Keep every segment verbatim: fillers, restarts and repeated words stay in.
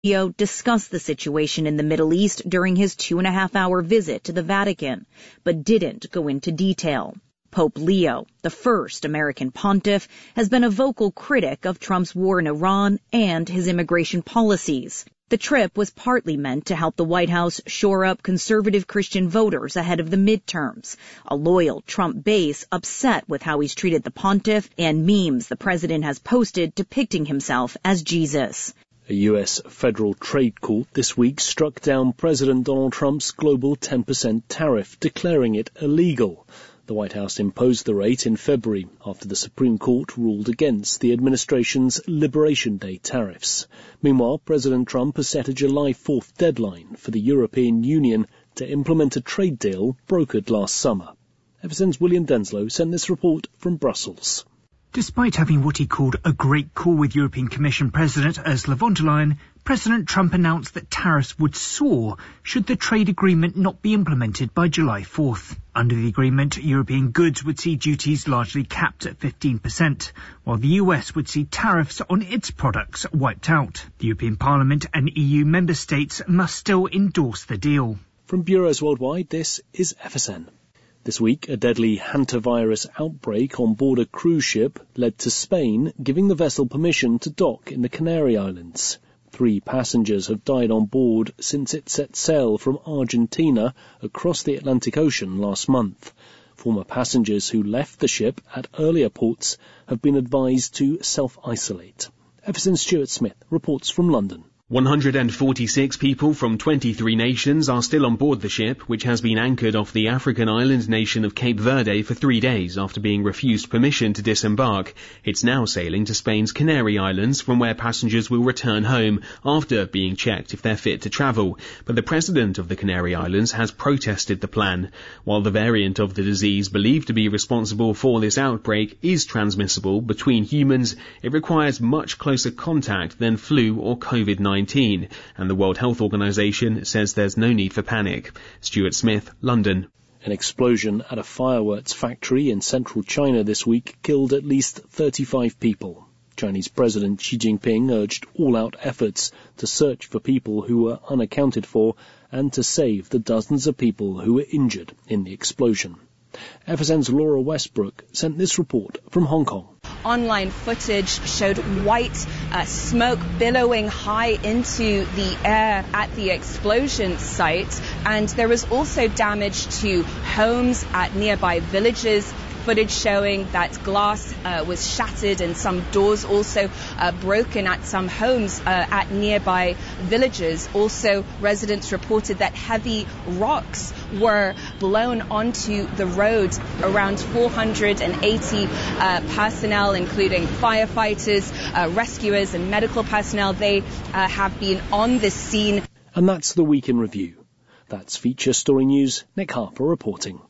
Leo discussed the situation in the Middle East during his two and a half hour visit to the Vatican, but didn't go into detail. Pope Leo, the first American pontiff, has been a vocal critic of Trump's war in Iran and his immigration policies. The trip was partly meant to help the White House shore up conservative Christian voters ahead of the midterms, a loyal Trump base upset with how he's treated the pontiff and memes the president has posted depicting himself as Jesus. A U S federal trade court this week struck down President Donald Trump's global ten percent tariff, declaring it illegal. The White House imposed the rate in February after the Supreme Court ruled against the administration's Liberation Day tariffs. Meanwhile, President Trump has set a July fourth deadline for the European Union to implement a trade deal brokered last summer. Everson's William Denslow sent this report from Brussels. Despite having what he called a great call with European Commission President Ursula von der Leyen, President Trump announced that tariffs would soar should the trade agreement not be implemented by July fourth. Under the agreement, European goods would see duties largely capped at fifteen percent, while the U S would see tariffs on its products wiped out. The European Parliament and E U member states must still endorse the deal. From Bureaus Worldwide, this is F S N. This week, a deadly hantavirus outbreak on board a cruise ship led to Spain giving the vessel permission to dock in the Canary Islands. Three passengers have died on board since it set sail from Argentina across the Atlantic Ocean last month. Former passengers who left the ship at earlier ports have been advised to self-isolate. F S N's Stuart Smith reports from London. one hundred forty-six people from twenty-three nations are still on board the ship, which has been anchored off the African island nation of Cape Verde for three days after being refused permission to disembark. It's now sailing to Spain's Canary Islands, from where passengers will return home after being checked if they're fit to travel. But the president of the Canary Islands has protested the plan. While the variant of the disease believed to be responsible for this outbreak is transmissible between humans, it requires much closer contact than flu or COVID nineteen. And the World Health Organization says there's no need for panic. Stuart Smith, London. An explosion at a fireworks factory in central China this week killed at least thirty-five people. Chinese President Xi Jinping urged all-out efforts to search for people who were unaccounted for and to save the dozens of people who were injured in the explosion. F S N's Laura Westbrook sent this report from Hong Kong. Online footage showed white uh, smoke billowing high into the air at the explosion site, and there was also damage to homes at nearby villages. Footage showing that glass uh, was shattered and some doors also uh, broken at some homes uh, at nearby villages. Also, residents reported that heavy rocks were blown onto the road. Around four hundred eighty uh, personnel, including firefighters, uh, rescuers and medical personnel, they uh, have been on the scene. And that's the Week in Review. That's Feature Story News. Nick Harper reporting.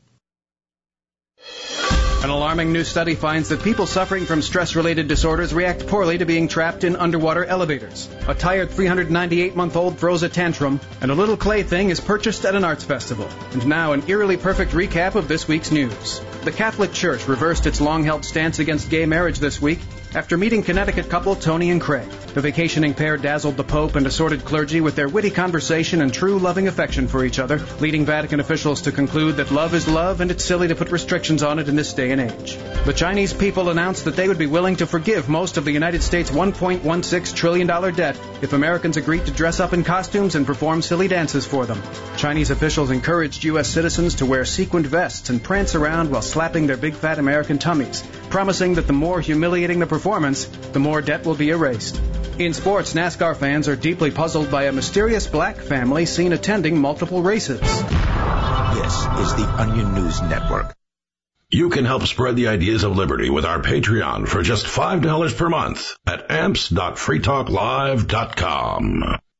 An alarming new study finds that people suffering from stress-related disorders react poorly to being trapped in underwater elevators. A tired three hundred ninety-eight-month-old throws a tantrum, and a little clay thing is purchased at an arts festival. And now an eerily perfect recap of this week's news. The Catholic Church reversed its long-held stance against gay marriage this week after meeting Connecticut couple Tony and Craig. The vacationing pair dazzled the Pope and assorted clergy with their witty conversation and true loving affection for each other, leading Vatican officials to conclude that love is love and it's silly to put restrictions on it in this day and age. The Chinese people announced that they would be willing to forgive most of the United States' one point one six trillion dollars debt if Americans agreed to dress up in costumes and perform silly dances for them. Chinese officials encouraged U S citizens to wear sequined vests and prance around while slapping their big fat American tummies, promising that the more humiliating the performance, the more debt will be erased. In sports, NASCAR fans are deeply puzzled by a mysterious black family seen attending multiple races. This is the Onion News Network. You can help spread the ideas of liberty with our Patreon for just five dollars per month at amps dot free talk live dot com.